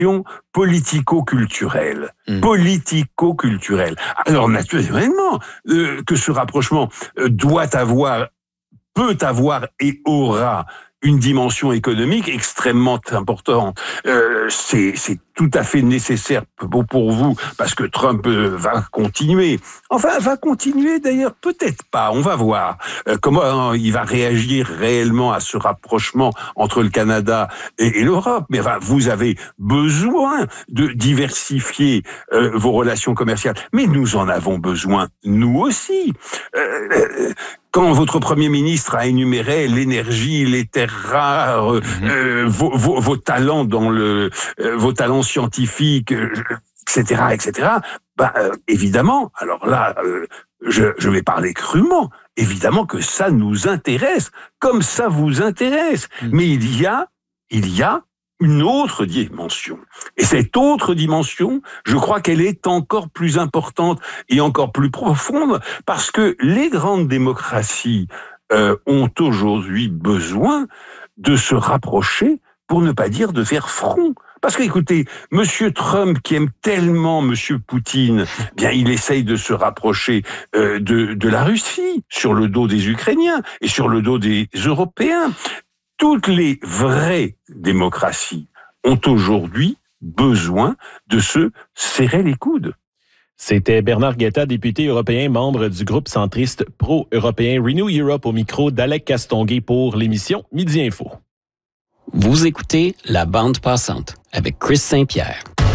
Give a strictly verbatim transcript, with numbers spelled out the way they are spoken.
politico-culturelle. Mmh. Politico-culturelle. Alors, naturellement, euh, que ce rapprochement euh, doit avoir, peut avoir et aura une dimension économique extrêmement importante. Euh, c'est, c'est tout à fait nécessaire pour, pour vous, parce que Trump euh, va continuer. Enfin, va continuer d'ailleurs, peut-être pas, on va voir euh, comment il va réagir réellement à ce rapprochement entre le Canada et, et l'Europe. Mais enfin, vous avez besoin de diversifier euh, vos relations commerciales. Mais nous en avons besoin, nous aussi. Euh, Quand votre Premier ministre a énuméré l'énergie, les terres rares, mmh. euh, vos, vos, vos talents dans le, euh, vos talents scientifiques, euh, et cetera, et cetera. Bah, euh, évidemment, alors là, euh, je, je vais parler crûment. Évidemment que ça nous intéresse, comme ça vous intéresse. Mmh. Mais il y a, il y a une autre dimension. Et cette autre dimension, je crois qu'elle est encore plus importante et encore plus profonde, parce que les grandes démocraties euh, ont aujourd'hui besoin de se rapprocher, pour ne pas dire de faire front. Parce que, écoutez, Monsieur Trump, qui aime tellement Monsieur Poutine, bien, il essaye de se rapprocher euh, de, de la Russie, sur le dos des Ukrainiens et sur le dos des Européens. Toutes les vraies démocraties ont aujourd'hui besoin de se serrer les coudes. C'était Bernard Guetta, député européen, membre du groupe centriste pro-européen Renew Europe, au micro d'Alec Castonguay pour l'émission Midi Info. Vous écoutez La Bande Passante avec Chris Saint-Pierre.